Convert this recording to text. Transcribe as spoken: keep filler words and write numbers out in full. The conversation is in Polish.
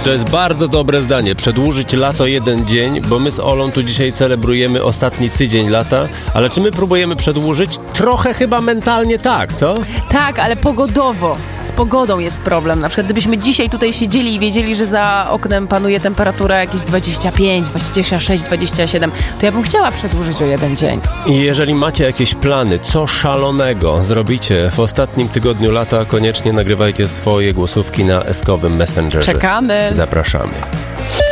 To jest bardzo dobre zdanie. Przedłużyć lato jeden dzień, bo my z Olą tu dzisiaj celebrujemy ostatni tydzień lata, ale czy my próbujemy przedłużyć? Trochę chyba mentalnie tak, co? Tak, ale pogodowo. Z pogodą jest problem. Na przykład gdybyśmy dzisiaj tutaj siedzieli i wiedzieli, że za oknem panuje temperatura jakieś dwadzieścia pięć, dwadzieścia sześć, dwadzieścia siedem, to ja bym chciała przedłużyć o jeden dzień. I jeżeli macie jakieś plany, co szalonego zrobicie w ostatnim tygodniu lata, koniecznie nagrywajcie swoje głosówki na eskowym Messengerze. Czekamy. Zapraszamy.